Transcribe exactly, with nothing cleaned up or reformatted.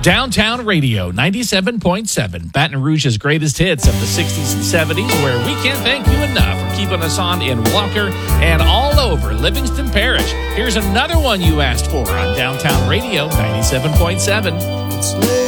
Downtown Radio ninety-seven point seven, Baton Rouge's greatest hits of the sixties and seventies, where we can't thank you enough for keeping us on in Walker and all over Livingston Parish. Here's another one you asked for on Downtown Radio ninety-seven point seven.